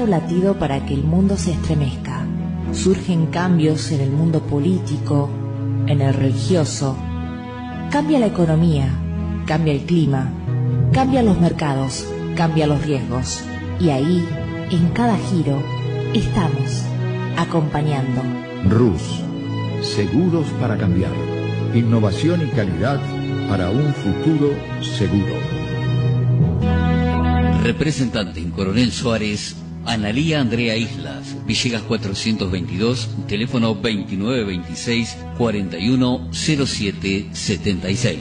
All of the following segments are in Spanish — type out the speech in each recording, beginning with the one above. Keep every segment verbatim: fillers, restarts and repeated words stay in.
latido para que el mundo se estremezca. Surgen cambios en el mundo político, en el religioso. Cambia la economía, cambia el clima, cambian los mercados, cambian los riesgos. Y ahí, en cada giro, estamos acompañando. Rus, seguros para cambiar. Innovación y calidad para un futuro seguro. Representante en Coronel Suárez, Analía Andrea Islas, Villegas cuatrocientos veintidós, teléfono veintinueve veintiséis, cuarenta y uno cero siete setenta y seis.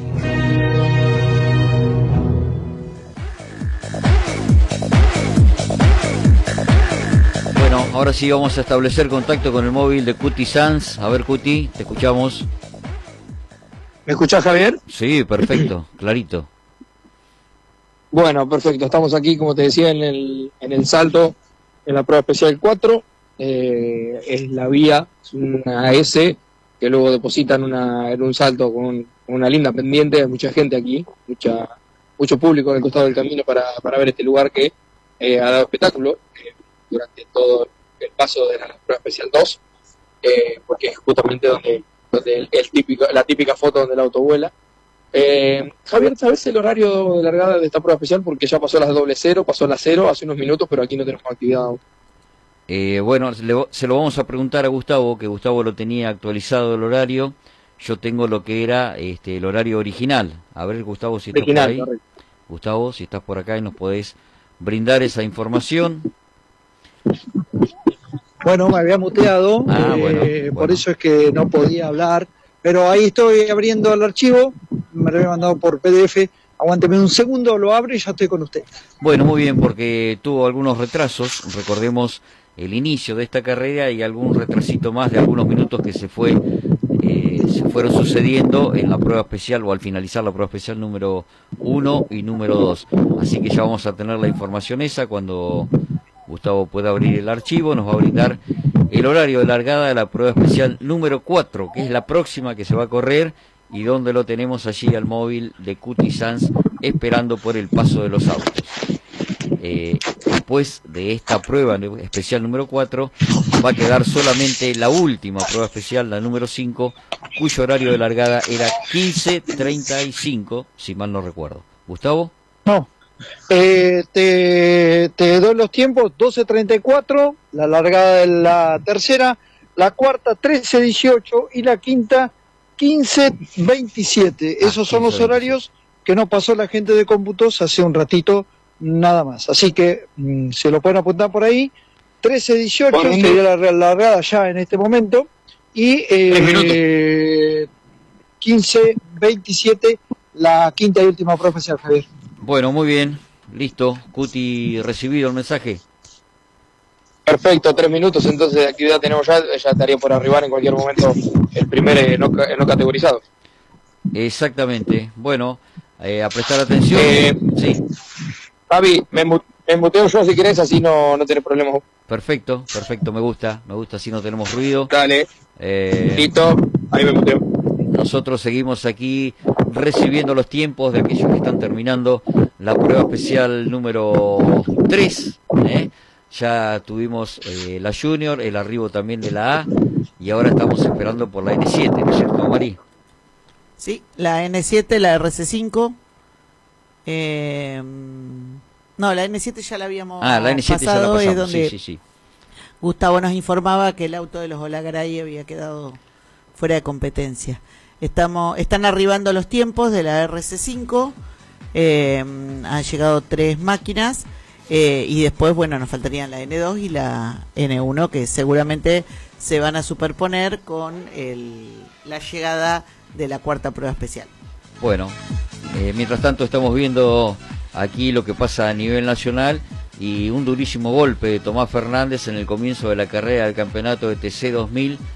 Bueno, ahora sí vamos a establecer contacto con el móvil de Cuti Sanz. A ver, Cuti, te escuchamos. ¿Me escuchás, Javier? Sí, perfecto, clarito. Bueno, perfecto. Estamos aquí, como te decía, en el, en el salto, en la prueba especial cuatro. Eh, es la vía, es una S, que luego depositan una, en un salto con una linda pendiente. Hay mucha gente aquí, mucha mucho público en el costado del camino para, para ver este lugar que eh, ha dado espectáculo eh, durante todo el paso de la prueba especial dos, eh, porque es justamente donde, donde el, el típico, la típica foto donde el auto vuela. Eh, Javier, ¿sabes el horario de largada de esta prueba especial? Porque ya pasó las doble cero, pasó las cero hace unos minutos, pero aquí no tenemos actividad aún. Eh, bueno, le, se lo vamos a preguntar a Gustavo, que Gustavo lo tenía actualizado el horario. Yo tengo lo que era este, el horario original. A ver, Gustavo, si estás original, por ahí. Correcto. Gustavo, si estás por acá y nos podés brindar esa información. Bueno, me había muteado, Ah, eh, bueno, por bueno. eso es que no podía hablar, pero ahí estoy abriendo el archivo, me lo había mandado por P D F, aguánteme un segundo, lo abro y ya estoy con usted. Bueno, muy bien, porque tuvo algunos retrasos, recordemos el inicio de esta carrera y algún retrasito más de algunos minutos que se fue eh, se fueron sucediendo en la prueba especial o al finalizar la prueba especial número uno y número dos. Así que ya vamos a tener la información esa cuando Gustavo pueda abrir el archivo, nos va a brindar el horario de largada de la prueba especial número cuatro, que es la próxima que se va a correr y donde lo tenemos allí al móvil de Cuti Sanz esperando por el paso de los autos. Eh, después de esta prueba especial número cuatro va a quedar solamente la última prueba especial, la número cinco, cuyo horario de largada era quince treinta y cinco, si mal no recuerdo. ¿Gustavo? No, eh, te, te doy los tiempos, doce treinta y cuatro, la largada de la tercera, la cuarta trece dieciocho y la quinta quince veintisiete. Ah, Esos son los quince veintisiete. horarios que nos pasó la gente de cómputos hace un ratito, nada más. Así que mmm, se lo pueden apuntar por ahí. trece dieciocho Por sería la la largada ya en este momento. Y eh, quince veintisiete la quinta y última prueba especial, Javier. Bueno, muy bien, listo. Cuti, recibido el mensaje. Perfecto, tres minutos entonces de actividad tenemos ya, ya estaría por arribar en cualquier momento el primer eh, no, ca- no categorizado. Exactamente. Bueno, eh, a prestar atención. Eh, Sí, Javi, me, mu- me muteo yo si querés, así no, no tenés problemas. perfecto, perfecto, me gusta, me gusta, así no tenemos ruido. Dale, Eh, listo, ahí me muteo. Nosotros seguimos aquí recibiendo los tiempos de aquellos que están terminando la prueba especial número tres. ¿eh? Ya tuvimos eh, la Junior, el arribo también de la A, y ahora estamos esperando por la N siete, ¿no es cierto, Mari? Sí, la N siete, la R C cinco. Eh, no, la N siete ya la habíamos Ah, la N siete ya la pasado, pasamos, es donde sí, sí, sí. Gustavo nos informaba que el auto de los Olagaray había quedado fuera de competencia. Estamos, están arribando los tiempos de la R C cinco, eh, han llegado tres máquinas eh, y después, bueno, nos faltarían la N dos y la N uno, que seguramente se van a superponer con el, la llegada de la cuarta prueba especial. Bueno, eh, mientras tanto estamos viendo aquí lo que pasa a nivel nacional y un durísimo golpe de Tomás Fernández en el comienzo de la carrera del campeonato de T C dos mil